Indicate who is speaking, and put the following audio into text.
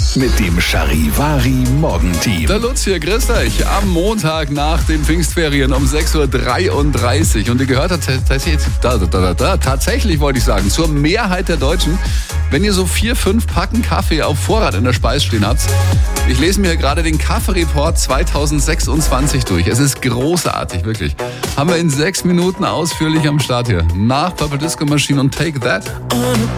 Speaker 1: mit dem Charivari Morgenteam.
Speaker 2: Der Lutz hier, grüßt euch. Am Montag nach den Pfingstferien um 6.33 Uhr. Und ihr gehört tatsächlich, wollte ich sagen, zur Mehrheit der Deutschen, wenn ihr so 4-5 Packen Kaffee auf Vorrat in der Speise stehen habt. Ich lese mir gerade den Kaffee-Report 2026 durch. Es ist großartig, wirklich. Haben wir in 6 Minuten ausführlich am Start hier. Nach Purple Disco Machine und Take That.